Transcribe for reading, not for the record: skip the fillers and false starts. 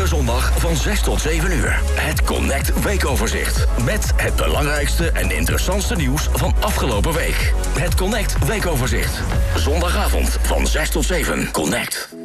iedere zondag van 6 tot 7 uur. Het Connect Weekoverzicht. Met het belangrijkste en interessantste nieuws van afgelopen week. Het Connect Weekoverzicht. Zondagavond van 6 tot 7. Connect.